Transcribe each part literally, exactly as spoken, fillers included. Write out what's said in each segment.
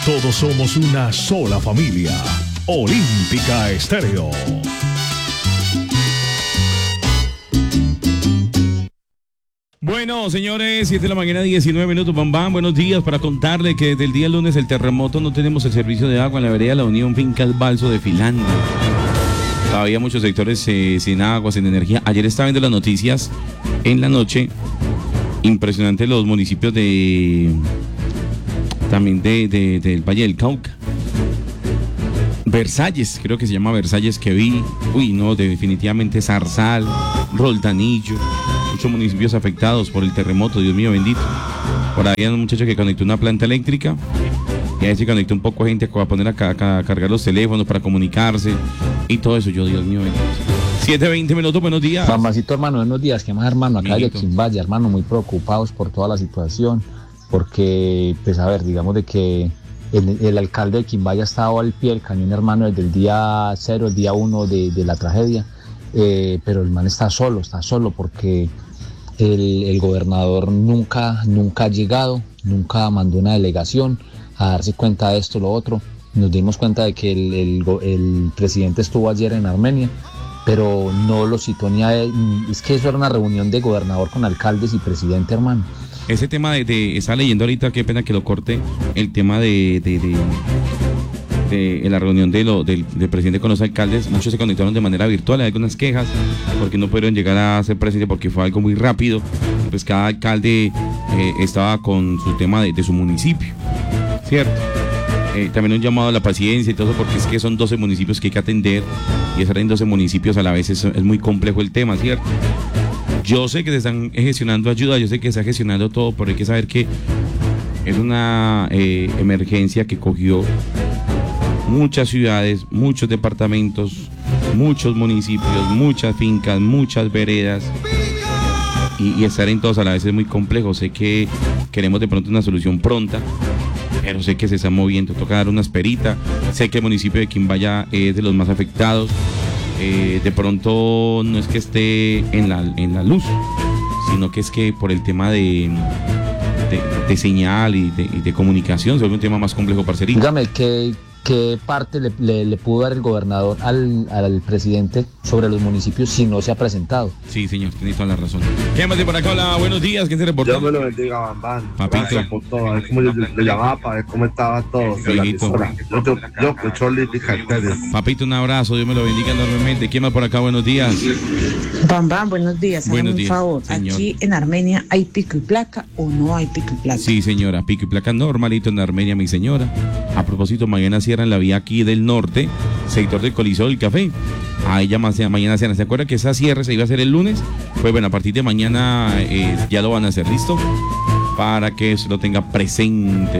Todos somos una sola familia. Olímpica Estéreo. Bueno, señores, siete de la mañana, diecinueve minutos, bam, bam, buenos días, para contarle que desde el día lunes el terremoto no tenemos el servicio de agua en la vereda La Unión Fincas Balso de Filán. Todavía muchos sectores eh, sin agua, sin energía. Ayer estaba viendo las noticias en la noche, impresionante los municipios de, también de, de, del Valle del Cauca. Versalles, creo que se llama Versalles, que vi, uy no, definitivamente Zarzal, Roldanillo, muchos municipios afectados por el terremoto, Dios mío bendito. Por ahí hay un muchacho que conectó una planta eléctrica y ahí se conectó un poco de gente a poner a, a, a cargar los teléfonos para comunicarse y todo eso, yo Dios mío bendito. siete veinte minutos, buenos días. Mamacito, hermano, buenos días, ¿qué más, hermano? Acá de Quimbaya, hermano, muy preocupados por toda la situación, porque, pues a ver, digamos de que El, el alcalde de Quimbaya ha estado al pie del cañón, hermano, desde el día cero, el día uno de, de la tragedia, eh, pero el man está solo, está solo porque el, el gobernador nunca, nunca ha llegado, nunca mandó una delegación a darse cuenta de esto, lo otro. Nos dimos cuenta de que el, el, el presidente estuvo ayer en Armenia, pero no lo citó ni a él. Es que eso era una reunión de gobernador con alcaldes y presidente, hermano. Ese tema de, de estaba leyendo ahorita, qué pena que lo corte, el tema de, de, de, de, de la reunión de lo, del, del presidente con los alcaldes. Muchos se conectaron de manera virtual, hay algunas quejas porque no pudieron llegar a ser presidente porque fue algo muy rápido. Pues cada alcalde eh, estaba con su tema de, de su municipio, ¿cierto? Eh, también un llamado a la paciencia y todo eso, porque es que son doce municipios que hay que atender y estar en doce municipios a la vez es, es muy complejo el tema, ¿cierto? Yo sé que se están gestionando ayuda, yo sé que se está gestionando todo, pero hay que saber que es una eh, emergencia que cogió muchas ciudades, muchos departamentos, muchos municipios, muchas fincas, muchas veredas, y, y estar en todos a la vez es muy complejo. Sé que queremos de pronto una solución pronta, pero sé que se está moviendo, toca dar una esperita. Sé que el municipio de Quimbaya es de los más afectados. Eh, de pronto no es que esté en la, en la luz, sino que es que por el tema de, de, de señal y de, y de comunicación se vuelve un tema más complejo, parcerito. Dígame, ¿qué, qué parte le, le, le pudo dar el gobernador al, al presidente sobre los municipios si no se ha presentado? Sí, señor, tiene toda la razón. ¿Qué más de por acá? Hola, buenos días, ¿quién se reporta? Dios me lo bendiga, Bambán. Papito. Gracias por todo. A ver cómo yo le llamaba para ver cómo estaba todo. Yo, yo, yo escucho Olímpica Estéreo. Papito, un abrazo, Dios me lo bendiga enormemente. ¿Quién más por acá? Buenos días. Bambán, buenos días. Buenos Hágame días, un favor, señor. ¿aquí en Armenia hay pico y placa o no hay pico y placa? Sí, señora, pico y placa normalito en Armenia, mi señora. A propósito, mañana cierran la vía aquí del norte, sector del Coliseo del Café. Ahí ya más, mañana cierran. ¿Se acuerda que esa cierre se iba a hacer el lunes? Pues bueno, a partir de mañana eh, ya lo van a hacer, ¿listo? Para que se lo tenga presente.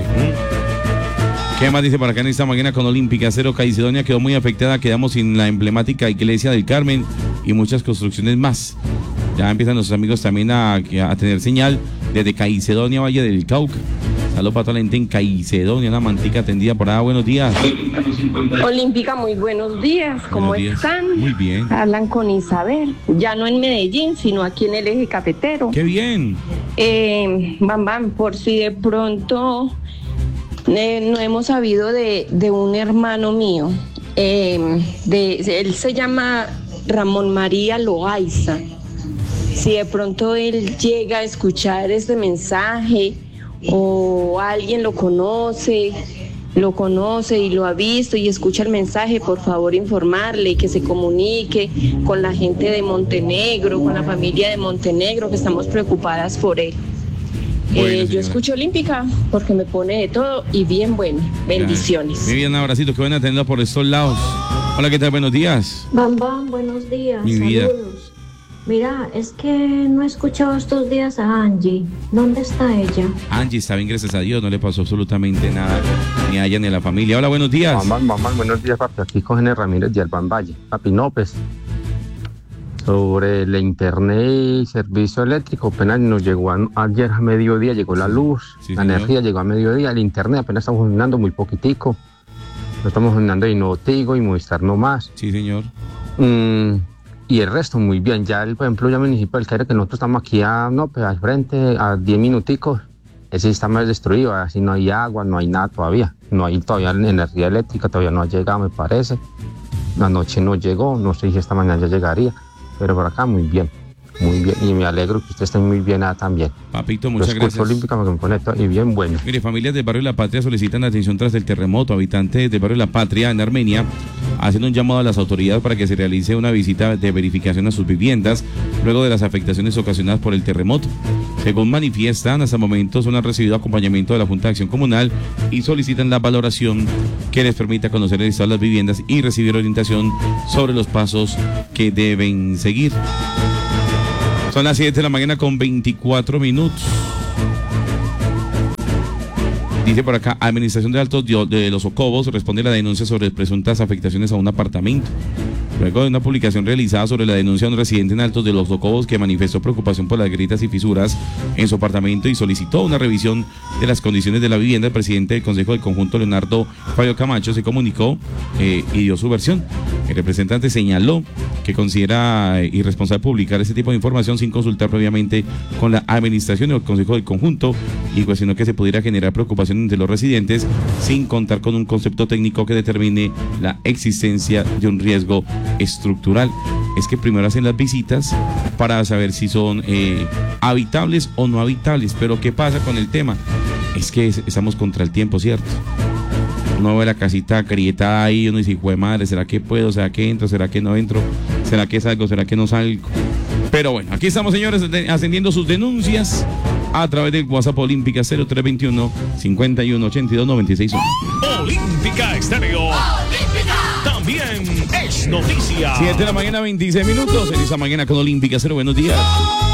¿Qué más dice por acá en esta mañana con Olímpica? Cero Caicedonia quedó muy afectada, quedamos sin la emblemática iglesia del Carmen y muchas construcciones más. Ya empiezan nuestros amigos también a, a tener señal desde Caicedonia, Valle del Cauca. Saludos para toda la gente en Caicedonia, una mantica atendida por allá. Buenos días. Olímpica, muy buenos días. ¿Cómo Buenos días. están? Muy bien. Hablan con Isabel, ya no en Medellín, sino aquí en el eje cafetero. ¡Qué bien! Eh, Bam Bam, por si de pronto eh, no hemos sabido de, de un hermano mío. Eh, de, él se llama Ramón María Loaiza. Si de pronto él llega a escuchar este mensaje o alguien lo conoce, lo conoce y lo ha visto y escucha el mensaje, por favor informarle, que se comunique con la gente de Montenegro, con la familia de Montenegro, que estamos preocupadas por él. Bueno, eh, yo señora. escucho Olímpica porque me pone de todo y bien bueno. Bendiciones. Muy bien, un abracito, que van a tenerla por estos lados. Hola, ¿qué tal? Buenos días. Bam Bam, buenos días. Mi vida. Saludos. Mira, es que no he escuchado estos días a Angie. ¿Dónde está ella? Angie está bien, gracias a Dios, no le pasó absolutamente nada, ni a ella ni a la familia. Hola, buenos días. Bambán, Bambán, buenos días, papi. Aquí con Gener Ramírez de Albán Valle. Papi, no, pues, sobre el internet y servicio eléctrico, apenas nos llegó a, ayer a mediodía, llegó la luz, Sí, la señor. energía llegó a mediodía, el internet apenas estamos funcionando muy poquitico. No estamos funcionando y no Tigo y Movistar no más. Sí, señor. Mm, y el resto muy bien. Ya, el, por ejemplo, ya municipio del Caire, que nosotros estamos aquí a, no, pues al frente, a diez minuticos, ese sistema es destruido, así no hay agua, no hay nada todavía, no hay todavía energía eléctrica, todavía no ha llegado, me parece. La noche no llegó, no sé si esta mañana ya llegaría, pero por acá muy bien, muy bien, y me alegro que usted esté muy bien ah, también. Papito, muchas Los gracias. Olímpica me conecto y bien bueno. Mire, familias del barrio La Patria solicitan atención tras el terremoto. Habitantes del barrio La Patria en Armenia haciendo un llamado a las autoridades para que se realice una visita de verificación a sus viviendas luego de las afectaciones ocasionadas por el terremoto. Según manifiestan, hasta el momento solo han recibido acompañamiento de la Junta de Acción Comunal y solicitan la valoración que les permita conocer el estado de las viviendas y recibir orientación sobre los pasos que deben seguir. Son las siete de la mañana con veinticuatro minutos. Dice por acá, Administración de Altos de Los Socobos responde a la denuncia sobre presuntas afectaciones a un apartamento. Luego de una publicación realizada sobre la denuncia de un residente en Altos de Los Socobos que manifestó preocupación por las grietas y fisuras en su apartamento y solicitó una revisión de las condiciones de la vivienda, el presidente del Consejo del Conjunto, Leonardo Fabio Camacho, se comunicó eh, y dio su versión. El representante señaló que considera eh, irresponsable publicar ese tipo de información sin consultar previamente con la administración o el Consejo del Conjunto y cuestionó que se pudiera generar preocupación entre los residentes sin contar con un concepto técnico que determine la existencia de un riesgo estructural. Es que primero hacen las visitas para saber si son eh, habitables o no habitables, pero ¿qué pasa con el tema? Es que es, estamos contra el tiempo, ¿cierto? Uno ve la casita agrietada ahí, uno dice, hijo de madre, ¿será que puedo? ¿Será que entro? ¿Será que no entro? ¿Será que salgo? ¿Será que no salgo? Pero bueno, aquí estamos, señores, atendiendo sus denuncias a través del WhatsApp Olímpica cero tres veintiuno, cincuenta y uno, ochenta y dos, noventa y seis. Olímpica Estéreo. Olímpica. También es noticia. siete de la mañana, veintiséis minutos. En esta mañana con Olímpica Cero. Buenos días.